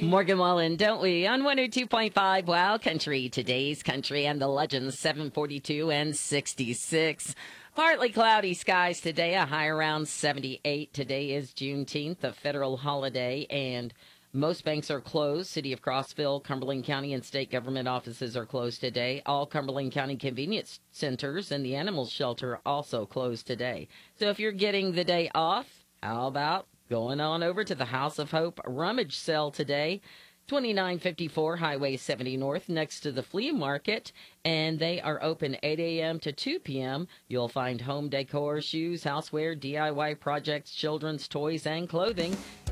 Morgan Wallen, don't we? On 102.5 Wow Country, today's country and the legends 742 and 66. Partly cloudy skies today, a high around 78. Today is Juneteenth, a federal holiday, and most banks are closed. City of Crossville, Cumberland County, and state government offices are closed today. All Cumberland County convenience centers and the animal shelter are also closed today. So if you're getting the day off, how about going on over to the House of Hope rummage sale today, 2954 Highway 70 North, next to the flea market, and they are open 8 a.m. to 2 p.m. You'll find home decor, shoes, houseware, DIY projects, children's toys, and clothing.